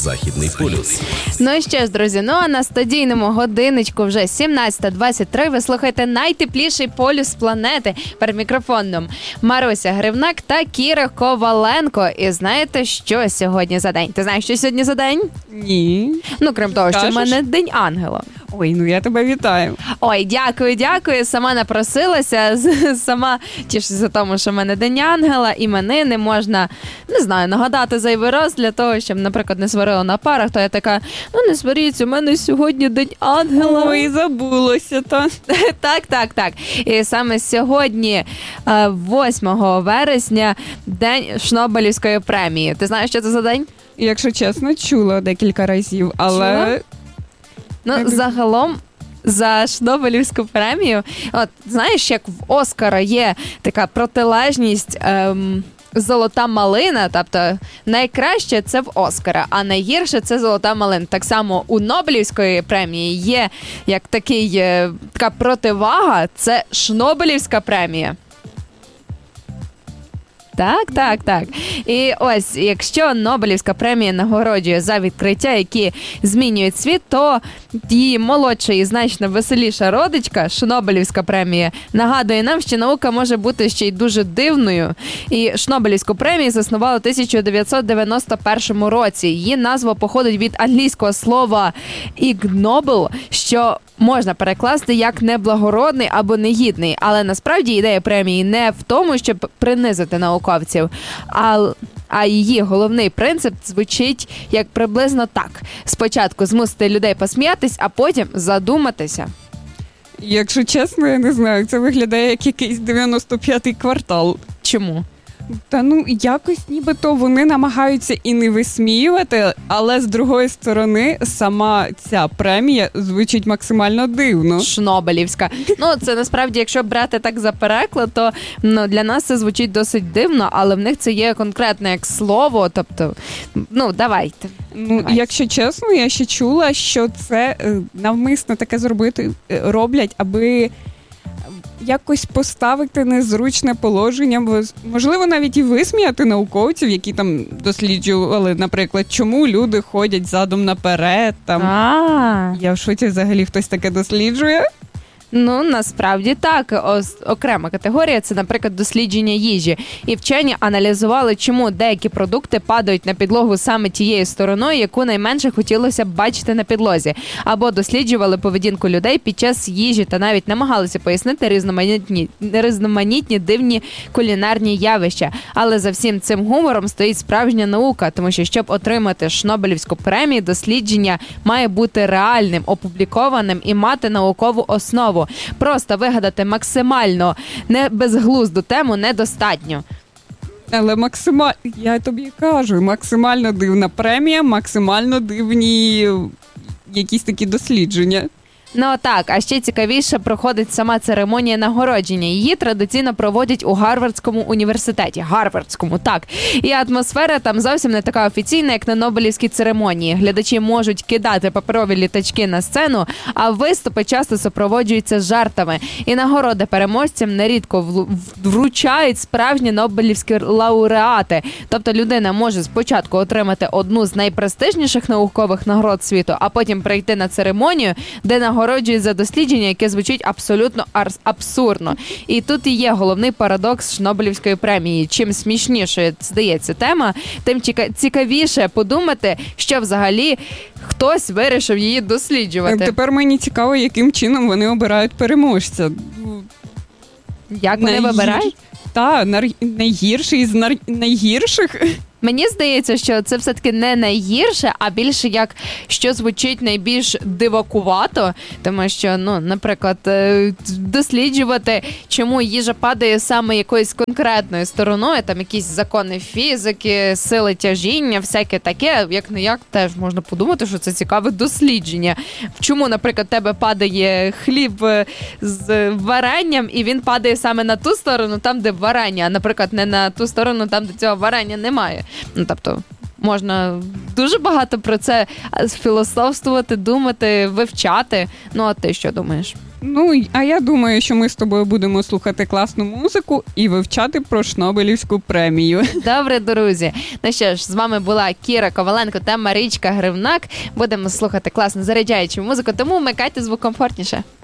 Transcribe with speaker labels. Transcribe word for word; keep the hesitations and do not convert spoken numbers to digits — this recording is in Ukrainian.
Speaker 1: Західний полюс.
Speaker 2: Ну і ще ж, друзі, ну а на студійному годиночку вже сімнадцята двадцять три. Ви слухаєте найтепліший полюс планети. Перед мікрофоном Маруся Гривнак та Кіра Коваленко. І знаєте, що сьогодні за день? Ти знаєш, що сьогодні за день?
Speaker 3: Ні.
Speaker 2: Ну, крім того, що в мене День ангела.
Speaker 3: Ой, ну я тебе вітаю.
Speaker 2: Ой, дякую, дякую. Сама напросилася, сама тішуся тому, що в мене День ангела, іменини можна, не знаю, нагадати зайвий раз для того, щоб, наприклад, не сварила на парах, то я така, ну не сваріться, у мене сьогодні День ангела.
Speaker 3: Ой, забулося, та.
Speaker 2: Так, так, так. І саме сьогодні, восьмого вересня, День Шнобелівської премії. Ти знаєш, що це за день?
Speaker 3: Якщо чесно, чула декілька разів, але...
Speaker 2: Чула? Ну, загалом, за Шнобелівську премію, от, знаєш, як в Оскара є така протилежність ем, золота малина, тобто найкраще це в Оскара, а найгірше це золота малина. Так само у Нобелівської премії є як такий, е, така противага, це Шнобелівська премія. Так, так, так. І ось, якщо Нобелівська премія нагороджує за відкриття, які змінюють світ, то її молодша і значно веселіша родичка, Шнобелівська премія, нагадує нам, що наука може бути ще й дуже дивною. І Шнобелівську премію заснували у тисяча дев'ятсот дев'яносто першому році. Її назва походить від англійського слова «ignoble», що можна перекласти як «неблагородний» або «негідний». Але насправді ідея премії не в тому, щоб принизити науковців, а, а її головний принцип звучить як приблизно так. Спочатку змусити людей посміятись, а потім задуматися.
Speaker 3: Якщо чесно, я не знаю, це виглядає як якийсь дев'яносто п'ятий квартал.
Speaker 2: Чому?
Speaker 3: Та ну, якось нібито вони намагаються і не висміювати, але з другої сторони сама ця премія звучить максимально дивно.
Speaker 2: Шнобелівська. Ну, це насправді, якщо брати так за переклад, то ну, для нас це звучить досить дивно, але в них це є конкретне як слово, тобто, ну, давайте.
Speaker 3: Ну,
Speaker 2: давайте.
Speaker 3: Якщо чесно, я ще чула, що це е, навмисно таке зробити е, роблять, аби якось поставити незручне положення, можливо, навіть і висміяти науковців, які там досліджували, наприклад, чому люди ходять задом наперед. Там.
Speaker 2: А.
Speaker 3: Я в шоці, взагалі хтось таке досліджує.
Speaker 2: Ну, насправді так. Ос- окрема категорія – це, наприклад, дослідження їжі. І вчені аналізували, чому деякі продукти падають на підлогу саме тією стороною, яку найменше хотілося б бачити на підлозі. Або досліджували поведінку людей під час їжі та навіть намагалися пояснити різноманітні, різноманітні дивні кулінарні явища. Але за всім цим гумором стоїть справжня наука, тому що, щоб отримати Шнобелівську премію, дослідження має бути реальним, опублікованим і мати наукову основу. Просто вигадати максимально не безглузду тему недостатньо.
Speaker 3: Але максимально, я тобі кажу, максимально дивна премія, максимально дивні якісь такі дослідження.
Speaker 2: Ну так, а ще цікавіше проходить сама церемонія нагородження. Її традиційно проводять у Гарвардському університеті. Гарвардському, так. І атмосфера там зовсім не така офіційна, як на Нобелівській церемонії. Глядачі можуть кидати паперові літачки на сцену, а виступи часто супроводжуються жартами. І нагороди переможцям нерідко вручають справжні нобелівські лауреати. Тобто людина може спочатку отримати одну з найпрестижніших наукових нагород світу, а потім прийти на церемонію, де нагороджують за дослідження, яке звучить абсолютно абсурдно. І тут і є головний парадокс Шнобелівської премії. Чим смішніше здається тема, тим цікавіше подумати, що взагалі хтось вирішив її досліджувати.
Speaker 3: Тепер мені цікаво, яким чином вони обирають переможця.
Speaker 2: Як вони Найгір... вибирають?
Speaker 3: Так, найгірший з нар... найгірших.
Speaker 2: Мені здається, що це все-таки не найгірше, а більше як, що звучить найбільш дивакувато, тому що, ну, наприклад, досліджувати, чому їжа падає саме якоюсь конкретною стороною, там якісь закони фізики, сили тяжіння, всяке таке, як не як, теж можна подумати, що це цікаве дослідження. Чому, наприклад, тебе падає хліб з варенням, і він падає саме на ту сторону, там, де варення, а, наприклад, не на ту сторону, там, де цього варення немає. Ну, тобто, можна дуже багато про це філософствувати, думати, вивчати. Ну, а ти що думаєш?
Speaker 3: Ну, а я думаю, що ми з тобою будемо слухати класну музику і вивчати про Шнобелівську премію.
Speaker 2: Добре, друзі. Ну що ж, з вами була Кіра Коваленко та Марічка Гривнак. Будемо слухати класну заряджаючу музику, тому вмикайте звук комфортніше.